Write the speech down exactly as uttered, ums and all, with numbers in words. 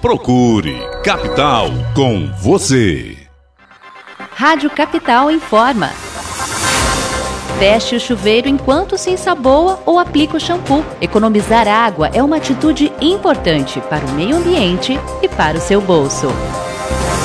Procure Capital com você. Rádio Capital informa. Feche o chuveiro enquanto se ensaboa ou aplica o shampoo. Economizar água é uma atitude importante para o meio ambiente e para o seu bolso.